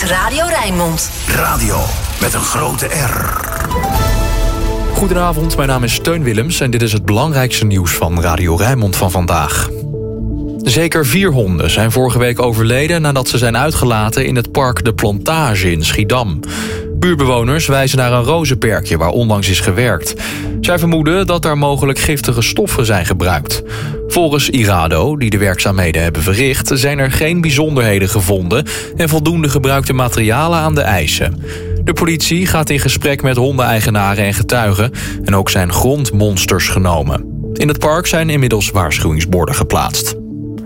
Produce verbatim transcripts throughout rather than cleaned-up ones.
Radio Rijnmond. Radio met een grote R. Goedenavond, mijn naam is Teun Willems en dit is het belangrijkste nieuws van Radio Rijnmond van vandaag. Zeker vier honden zijn vorige week overleden nadat ze zijn uitgelaten in het park De Plantage in Schiedam. Buurbewoners wijzen naar een rozenperkje waar onlangs is gewerkt. Zij vermoeden dat daar mogelijk giftige stoffen zijn gebruikt. Volgens Irado, die de werkzaamheden hebben verricht, zijn er geen bijzonderheden gevonden en voldoende gebruikte materialen aan de eisen. De politie gaat in gesprek met hondeneigenaren en getuigen en ook zijn grondmonsters genomen. In het park zijn inmiddels waarschuwingsborden geplaatst.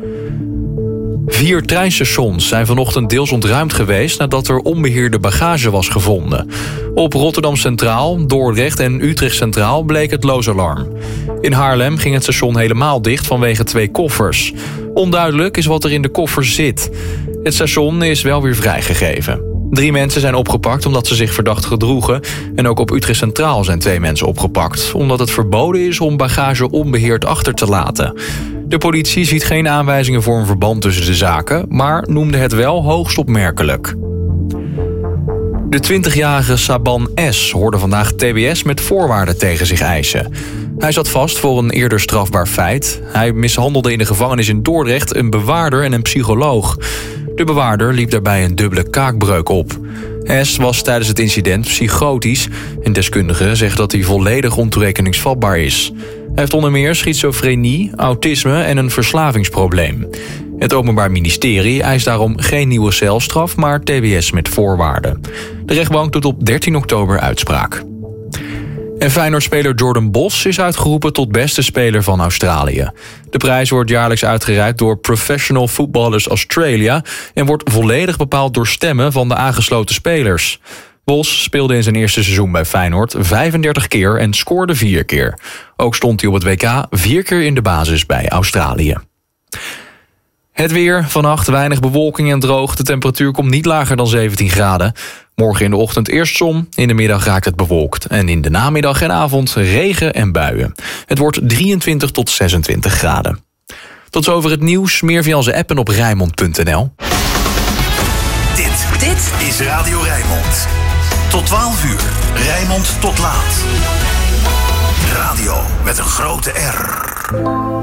Vier treinstations zijn vanochtend deels ontruimd geweest nadat er onbeheerde bagage was gevonden. Op Rotterdam Centraal, Dordrecht en Utrecht Centraal bleek het loos alarm. In Haarlem ging het station helemaal dicht vanwege twee koffers. Onduidelijk is wat er in de koffers zit. Het station is wel weer vrijgegeven. Drie mensen zijn opgepakt omdat ze zich verdacht gedroegen. En ook op Utrecht Centraal zijn twee mensen opgepakt, omdat het verboden is om bagage onbeheerd achter te laten. De politie ziet geen aanwijzingen voor een verband tussen de zaken, maar noemde het wel hoogst opmerkelijk. De twintigjarige Saban S. hoorde vandaag T B S met voorwaarden tegen zich eisen. Hij zat vast voor een eerder strafbaar feit. Hij mishandelde in de gevangenis in Dordrecht een bewaarder en een psycholoog. De bewaarder liep daarbij een dubbele kaakbreuk op. S. was tijdens het incident psychotisch en deskundigen zeggen dat hij volledig ontoerekeningsvatbaar is. Hij heeft onder meer schizofrenie, autisme en een verslavingsprobleem. Het Openbaar Ministerie eist daarom geen nieuwe celstraf, maar T B S met voorwaarden. De rechtbank doet op dertien oktober uitspraak. En Feyenoord-speler Jordan Bos is uitgeroepen tot beste speler van Australië. De prijs wordt jaarlijks uitgereikt door Professional Footballers Australia en wordt volledig bepaald door stemmen van de aangesloten spelers. Bos speelde in zijn eerste seizoen bij Feyenoord vijfendertig keer en scoorde vier keer. Ook stond hij op het W K vier keer in de basis bij Australië. Het weer, vannacht weinig bewolking en droog. De temperatuur komt niet lager dan zeventien graden. Morgen in de ochtend eerst zon, in de middag raakt het bewolkt. En in de namiddag en avond regen en buien. Het wordt drieëntwintig tot zesentwintig graden. Tot zover het nieuws, meer via onze app en op Rijnmond punt n l. Dit, dit is Radio Rijnmond. Tot twaalf uur, Rijnmond tot laat. Radio met een grote R.